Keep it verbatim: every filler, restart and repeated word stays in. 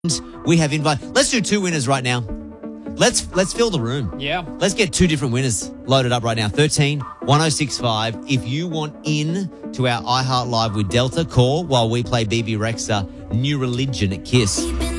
We have invite. Let's do two winners right now. Let's let's fill the room. Yeah. Let's get two different winners loaded up right now. thirteen one oh six five. If you want in to our iHeart Live with Delta, call while we play B B Rexha, New Religion at Kiss.